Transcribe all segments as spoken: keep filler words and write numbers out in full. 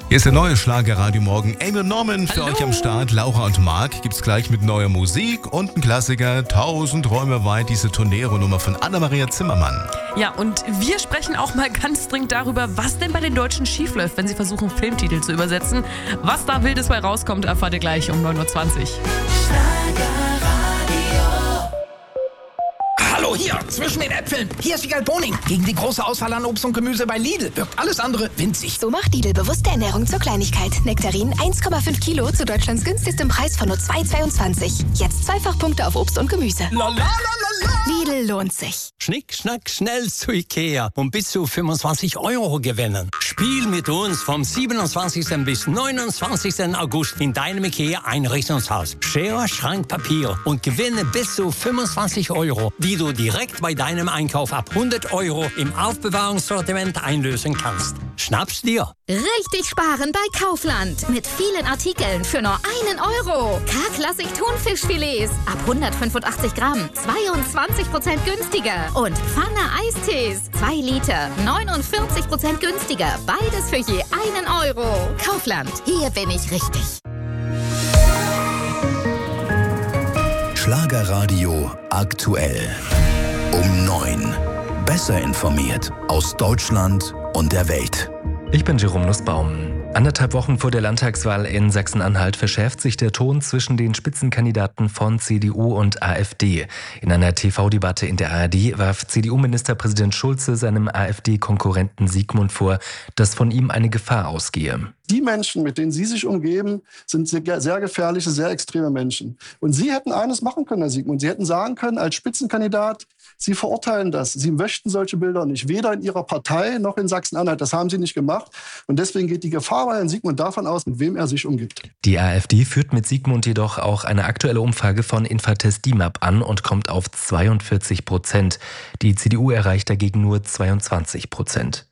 Hier ist der neue Schlagerradio Morgen. Amy und Norman für Hallo. euch am Start. Laura und Marc gibt's gleich mit neuer Musik und ein Klassiker. Tausend Räume weit, diese Tornero-Nummer von Anna-Maria Zimmermann. Ja, und wir sprechen auch mal ganz dringend darüber, was denn bei den Deutschen schiefläuft, wenn sie versuchen, Filmtitel zu übersetzen. Was da Wildes bei rauskommt, erfahrt ihr gleich um neun Uhr zwanzig. Hallo, hier, zwischen den Äpfeln. Hier ist Wiegald Boning. Gegen die große Auswahl an Obst und Gemüse bei Lidl wirkt alles andere winzig. So macht Lidl bewusste Ernährung zur Kleinigkeit. Nektarinen eins Komma fünf Kilo zu Deutschlands günstigstem Preis von nur zwei Komma zweiundzwanzig. Jetzt Zweifachpunkte auf Obst und Gemüse. La, la, la, la, la. Lidl lohnt sich. Schnick, schnack, schnell zu Ikea und bis zu fünfundzwanzig Euro gewinnen. Spiel mit uns vom siebenundzwanzigsten bis neunundzwanzigsten August in deinem Ikea-Einrichtungshaus. Schere, Schrank, Papier und gewinne bis zu fünfundzwanzig Euro, die du direkt bei deinem Einkauf ab hundert Euro im Aufbewahrungssortiment einlösen kannst. Schnapp's dir! Richtig sparen bei Kaufland. Mit vielen Artikeln für nur einen Euro. K-Klassik Thunfischfilets ab hundertfünfundachtzig Gramm. zweiundzwanzig Prozent günstiger. Und Pfanne Eistees. zwei Liter. neunundvierzig Prozent günstiger. Beides für je einen Euro. Kaufland. Hier bin ich richtig. Schlagerradio aktuell. Um neun. Besser informiert aus Deutschland und der Welt. Ich bin Jerome Nussbaum. Anderthalb Wochen vor der Landtagswahl in Sachsen-Anhalt verschärft sich der Ton zwischen den Spitzenkandidaten von C D U und AfD. In einer T V-Debatte in der A R D warf C D U-Ministerpräsident Schulze seinem AfD-Konkurrenten Sigmund vor, dass von ihm eine Gefahr ausgehe. Die Menschen, mit denen Sie sich umgeben, sind sehr, sehr gefährliche, sehr extreme Menschen. Und Sie hätten eines machen können, Herr Sigmund. Sie hätten sagen können, als Spitzenkandidat, Sie verurteilen das. Sie möchten solche Bilder nicht, weder in Ihrer Partei noch in Sachsen-Anhalt. Das haben Sie nicht gemacht. Und deswegen geht die Gefahr bei Herrn Sigmund davon aus, mit wem er sich umgibt. Die AfD führt mit Sigmund jedoch auch eine aktuelle Umfrage von Infratest D I M A P an und kommt auf zweiundvierzig Prozent. Die C D U erreicht dagegen nur zweiundzwanzig Prozent.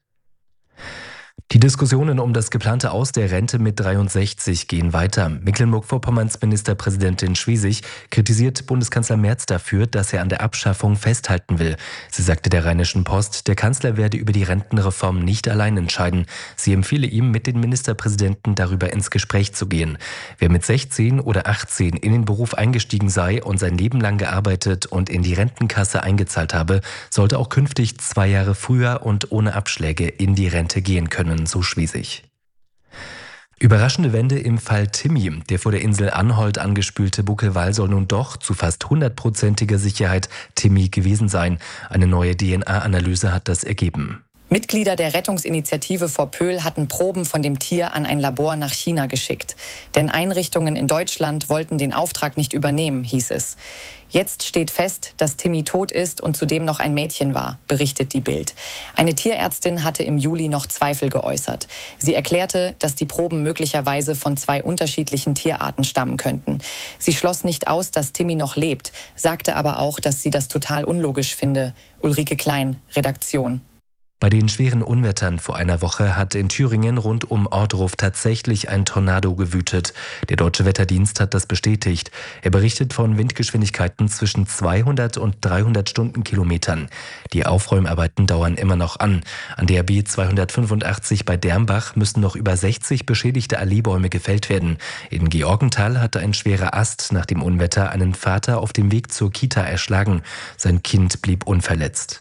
Die Diskussionen um das geplante Aus der Rente mit dreiundsechzig gehen weiter. Mecklenburg-Vorpommerns Ministerpräsidentin Schwesig kritisiert Bundeskanzler Merz dafür, dass er an der Abschaffung festhalten will. Sie sagte der Rheinischen Post, der Kanzler werde über die Rentenreform nicht allein entscheiden. Sie empfehle ihm, mit den Ministerpräsidenten darüber ins Gespräch zu gehen. Wer mit sechzehn oder achtzehn in den Beruf eingestiegen sei und sein Leben lang gearbeitet und in die Rentenkasse eingezahlt habe, sollte auch künftig zwei Jahre früher und ohne Abschläge in die Rente gehen können. So Schwesig. Überraschende Wende im Fall Timmy. Der vor der Insel Anholt angespülte Buckelwal soll nun doch zu fast hundertprozentiger Sicherheit Timmy gewesen sein. Eine neue D N A-Analyse hat das ergeben. Mitglieder der Rettungsinitiative vor Pöhl hatten Proben von dem Tier an ein Labor nach China geschickt. Denn Einrichtungen in Deutschland wollten den Auftrag nicht übernehmen, hieß es. Jetzt steht fest, dass Timmy tot ist und zudem noch ein Mädchen war, berichtet die Bild. Eine Tierärztin hatte im Juli noch Zweifel geäußert. Sie erklärte, dass die Proben möglicherweise von zwei unterschiedlichen Tierarten stammen könnten. Sie schloss nicht aus, dass Timmy noch lebt, sagte aber auch, dass sie das total unlogisch finde. Ulrike Klein, Redaktion. Bei den schweren Unwettern vor einer Woche hat in Thüringen rund um Ohrdruf tatsächlich ein Tornado gewütet. Der Deutsche Wetterdienst hat das bestätigt. Er berichtet von Windgeschwindigkeiten zwischen zweihundert und dreihundert Stundenkilometern. Die Aufräumarbeiten dauern immer noch an. An der B zweihundertfünfundachtzig bei Dermbach müssen noch über sechzig beschädigte Allee-Bäume gefällt werden. In Georgenthal hatte ein schwerer Ast nach dem Unwetter einen Vater auf dem Weg zur Kita erschlagen. Sein Kind blieb unverletzt.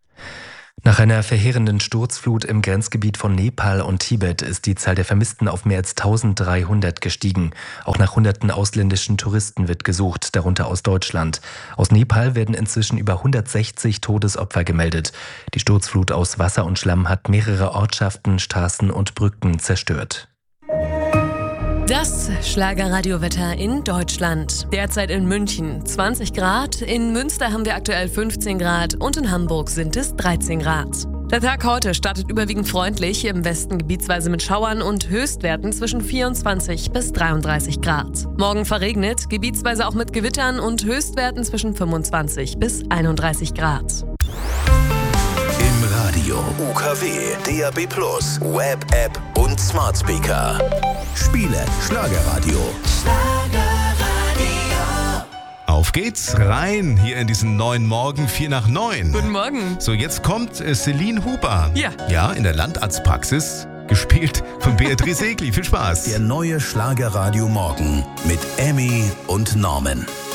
Nach einer verheerenden Sturzflut im Grenzgebiet von Nepal und Tibet ist die Zahl der Vermissten auf mehr als eintausenddreihundert gestiegen. Auch nach hunderten ausländischen Touristen wird gesucht, darunter aus Deutschland. Aus Nepal werden inzwischen über hundertsechzig Todesopfer gemeldet. Die Sturzflut aus Wasser und Schlamm hat mehrere Ortschaften, Straßen und Brücken zerstört. Das Schlagerradiowetter in Deutschland. Derzeit in München zwanzig Grad, in Münster haben wir aktuell fünfzehn Grad und in Hamburg sind es dreizehn Grad. Der Tag heute startet überwiegend freundlich, im Westen gebietsweise mit Schauern und Höchstwerten zwischen vierundzwanzig bis dreiunddreißig Grad. Morgen verregnet, gebietsweise auch mit Gewittern und Höchstwerten zwischen fünfundzwanzig bis einunddreißig Grad. Im Radio, U K W, D A B plus, Web-App und Smart Speaker. Spiele Schlagerradio. Auf geht's rein hier in diesen neuen Morgen, vier nach neun. Guten Morgen. So, jetzt kommt äh, Celine Huber. Ja. Ja, in der Landarztpraxis gespielt von Beatrice Egli. Viel Spaß. Der neue Schlagerradio Morgen mit Emmy und Norman.